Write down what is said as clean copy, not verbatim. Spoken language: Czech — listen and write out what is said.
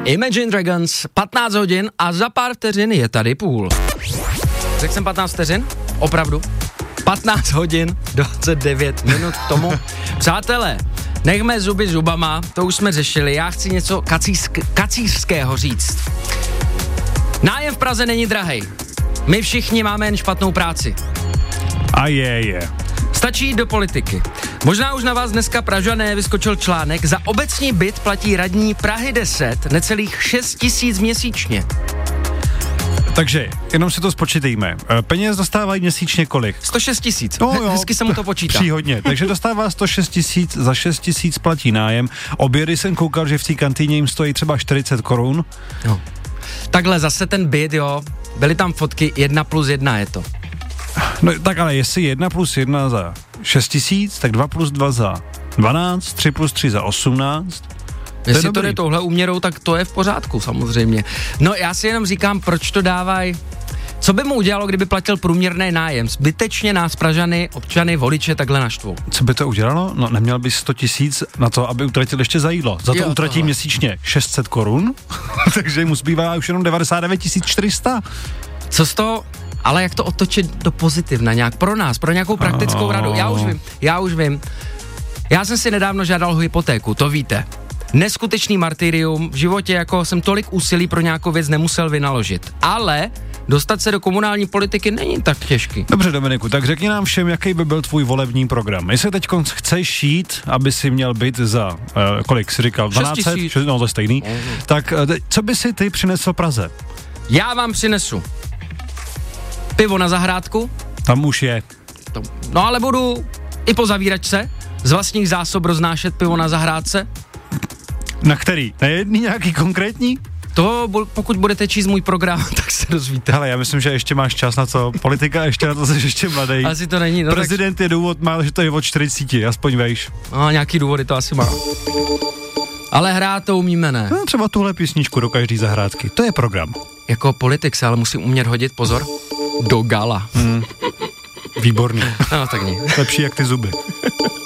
Imagine Dragons, 15 hodin a za pár vteřin je tady půl. Řekl jsem 15 vteřin? Opravdu? 15 hodin, 29 minut k tomu. Přátelé, nechme zuby zubama, to už jsme řešili, já chci něco kacířského říct. Nájem v Praze není drahej. My všichni máme jen špatnou práci. A je. Stačí jít do politiky. Možná už na vás dneska Pražané vyskočil článek, za obecní byt platí radní Prahy 10 necelých 6 000 měsíčně. Takže, jenom si to spočítejme. Peněz dostávají měsíčně kolik? 106 000. No jo, hezky se mu to počítá. Příhodně. Takže dostává 106 000, za 6 000 platí nájem. Obědy jsem koukal, že v té kantýně jim stojí třeba 40 korun. No. Takhle zase ten byt, jo, byly tam fotky 1+1 je to. No tak ale jestli 1+1 za 6 000, tak 2+2 za 12, 3+3 za 18. Jestli to jde touhle úměrou, tak to je v pořádku samozřejmě. No já si jenom říkám, proč to dávají. Co by mu udělalo, kdyby platil průměrný nájem? Zbytečně nás Pražany, občany, voliče takhle naštvou. Co by to udělalo? No neměl by 100 000 na to, aby utratil ještě za jídlo. Za to utratí měsíčně 600 korun, takže mu zbývá už jenom 99 400. Co z toho, ale jak to otočit do pozitivna nějak pro nás, pro nějakou praktickou radu? Já už vím. Já jsem si nedávno žádal hypotéku, to víte. Neskutečný martyrium, v životě jako jsem tolik úsilí pro nějakou věc nemusel vynaložit. Ale dostat se do komunální politiky není tak těžký. Dobře, Dominiku, tak řekni nám všem, jaký by byl tvůj volební program. Jestli teď chceš šít, aby si měl byt za, kolik jsi říkal, 12? No, to je stejný. Tak co by si ty přinesl Praze? Já vám přinesu pivo na zahrádku. Tam už je. No ale budu i po zavíračce z vlastních zásob roznášet pivo na zahrádce. Na který? Na jedný nějaký konkrétní? To, pokud budete číst můj program, tak se dozvíte. Hele, já myslím, že ještě máš čas na to. Politika, ještě na to jsi ještě mladý. Asi to není. No, prezident je důvod, má, že to je od 40, aspoň vejš. No, nějaký důvody to asi má. Ale hrát to umíme, ne? No, třeba tuhle písničku do každý zahrádky. To je program. Jako politik se ale musím umět hodit, pozor, do gala. Výborný. No, tak nie. Lepší jak ty zuby.